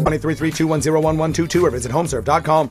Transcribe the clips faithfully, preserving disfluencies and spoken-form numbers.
one eight three three, two one zero, one one two two or visit homeserve dot com.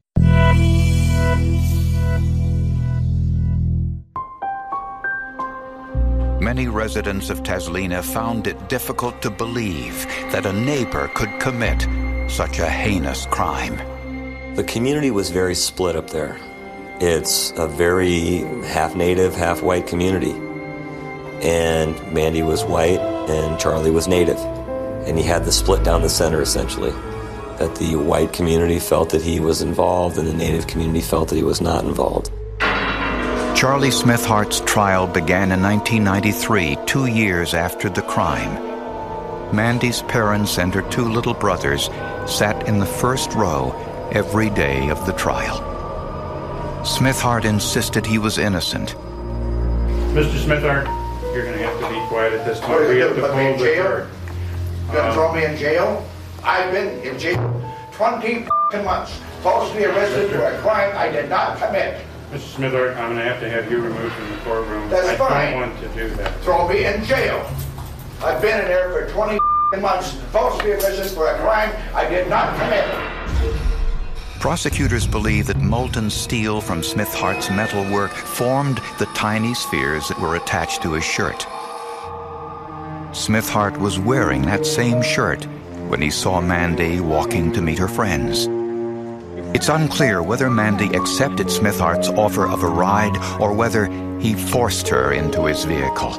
Many residents of Taslina found it difficult to believe that a neighbor could commit such a heinous crime. The community was very split up there. It's a very half-native, half-white community. And Mandy was white and Charlie was native. And he had the split down the center, essentially. That the white community felt that he was involved and the native community felt that he was not involved. Charlie Smithhart's trial began in nineteen ninety-three, two years after the crime. Mandy's parents and her two little brothers sat in the first row every day of the trial. Smithhart insisted he was innocent. Mister Smithhart, you're going to have to be quiet at this time. What, We you have to gonna put me in hold the jail? court. You gonna Um, throw me in jail? I've been in jail twenty months, falsely arrested for a crime I did not commit. Mister Smithhart, I'm going to have to have you removed from the courtroom. That's I fine. don't want to do that. Throw me in jail. I've been in there for twenty months, falsely arrested for a crime I did not commit. Prosecutors believe that molten steel from Smithhart's metalwork formed the tiny spheres that were attached to his shirt. Smithhart was wearing that same shirt when he saw Mandy walking to meet her friends. It's unclear whether Mandy accepted Smithhart's offer of a ride or whether he forced her into his vehicle.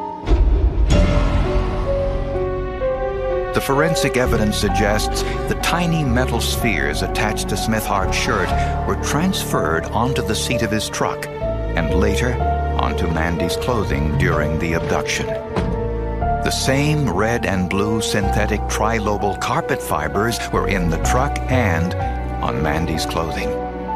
The forensic evidence suggests the tiny metal spheres attached to Smithhart's shirt were transferred onto the seat of his truck and later onto Mandy's clothing during the abduction. The same red and blue synthetic trilobal carpet fibers were in the truck and on Mandy's clothing.